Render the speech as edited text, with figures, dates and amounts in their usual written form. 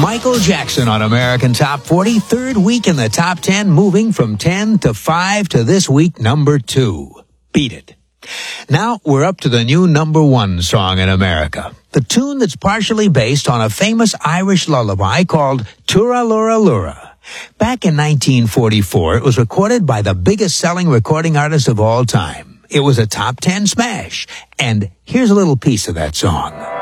Michael Jackson on American Top 40, third week in the top 10, moving from 10 to 5 to this week, number 2. Beat it. Now we're up to the new number 1 song in America. The tune that's partially based on a famous Irish lullaby called Tura Lura Lura. Back in 1944, it was recorded by the biggest selling recording artist of all time. It was a top 10 smash. And here's a little piece of that song.